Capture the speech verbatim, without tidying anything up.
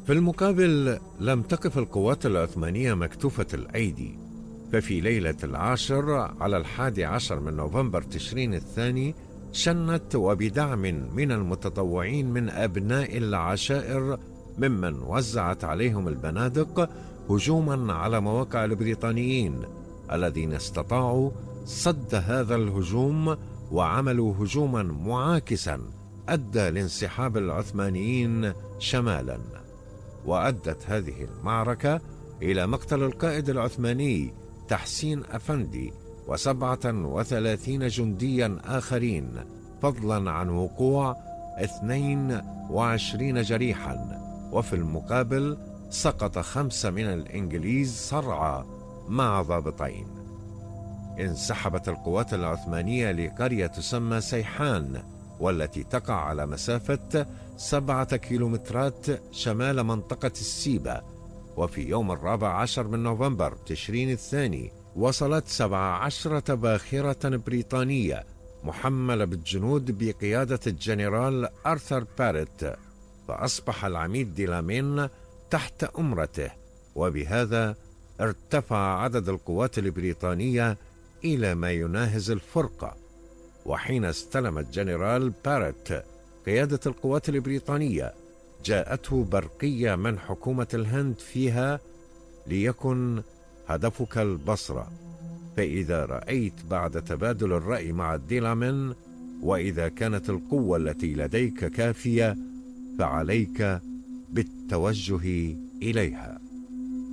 في المقابل لم تقف القوات العثمانية مكتوفة الأيدي، ففي ليلة العاشر على الحادي عشر من نوفمبر تشرين الثاني شنت وبدعم من المتطوعين من أبناء العشائر ممن وزعت عليهم البنادق هجوما على مواقع البريطانيين الذين استطاعوا صد هذا الهجوم وعملوا هجوما معاكسا أدى لانسحاب العثمانيين شمالا. وأدت هذه المعركة إلى مقتل القائد العثماني تحسين أفندي وسبعة وثلاثين جنديا آخرين، فضلا عن وقوع اثنين وعشرين جريحا. وفي المقابل سقط خمسة من الإنجليز صرعى مع ضابطين. انسحبت القوات العثمانية لقرية تسمى سيحان، والتي تقع على مسافة سبعة كيلومترات شمال منطقة السيبة. وفي يوم الرابع عشر من نوفمبر تشرين الثاني وصلت سبع عشرة باخرة بريطانية محملة بالجنود بقيادة الجنرال آرثر باريت، فأصبح العميد ديلامين تحت أمرته، وبهذا ارتفع عدد القوات البريطانية إلى ما يناهز الفرقة. وحين استلم الجنرال باريت قيادة القوات البريطانية جاءته برقية من حكومة الهند فيها: ليكن هدفك البصرة، فإذا رأيت بعد تبادل الرأي مع ديلامين وإذا كانت القوة التي لديك كافية فعليك بالتوجه إليها.